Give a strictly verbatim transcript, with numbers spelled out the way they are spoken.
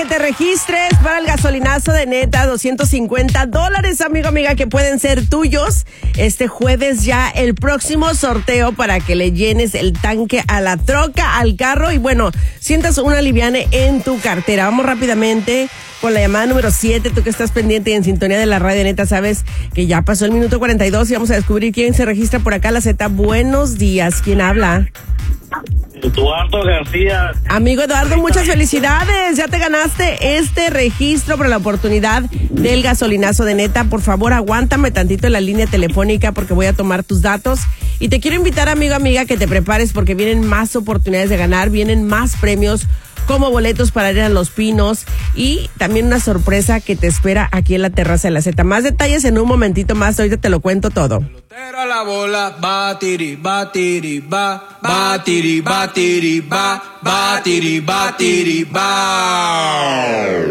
te registres para el gasolinazo de Neta, doscientos cincuenta dólares, amigo, amiga, que pueden ser tuyos. Este jueves ya el próximo sorteo para que le llenes el tanque a la troca, al carro y bueno, sientas una liviane en tu cartera. Vamos rápidamente con la llamada número siete, tú que estás pendiente y en sintonía de la radio Neta, sabes que ya pasó el minuto cuarenta y dos y vamos a descubrir quién se registra por acá, la Z. Buenos días, ¿quién habla? Eduardo García. Amigo Eduardo, muchas felicidades, ya te ganaste este registro para la oportunidad del gasolinazo de Neta. Por favor, aguántame tantito en la línea telefónica porque voy a tomar tus datos y te quiero invitar, amigo, amiga, que te prepares porque vienen más oportunidades de ganar, vienen más premios como boletos para ir a Los Pinos y también una sorpresa que te espera aquí en la terraza de la Z. Más detalles en un momentito más, ahorita te lo cuento todo. Pelotero a la bola, batiri, batiri, ba, batiri, batiri, ba, batiri, batiri, ba.